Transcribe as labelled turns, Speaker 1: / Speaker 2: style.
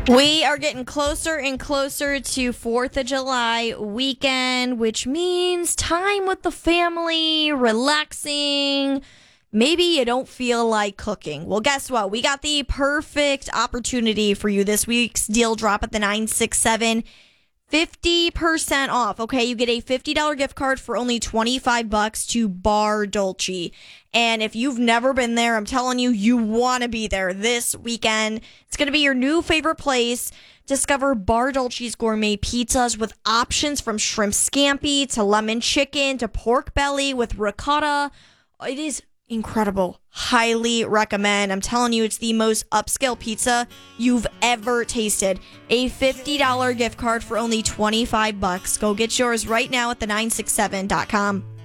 Speaker 1: We are getting closer and closer to 4th of July weekend, which means time with the family, relaxing. Maybe you don't feel like cooking. Well, guess what? We got the perfect opportunity for you. This week's deal drop at the 967. 50% off. Okay, you get a $50 gift card for only $25 to Bar Dolce. And if you've never been there, I'm telling you, you want to be there this weekend. It's going to be your new favorite place. Discover Bar Dolce's gourmet pizzas with options from shrimp scampi to lemon chicken to pork belly with ricotta. It is incredible. Highly recommend. I'm telling you, it's the most upscale pizza you've ever tasted. A $50 gift card for only $25. Go get yours right now at the967.com.